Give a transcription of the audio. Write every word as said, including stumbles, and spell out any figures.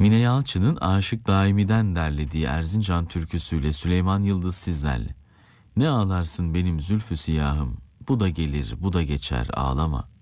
Mine Yalçın'ın Aşık Daimi'den derlediği Erzincan türküsüyle Süleyman Yıldız sizlerle. Ne ağlarsın benim zülfü siyahım, bu da gelir bu da geçer ağlama.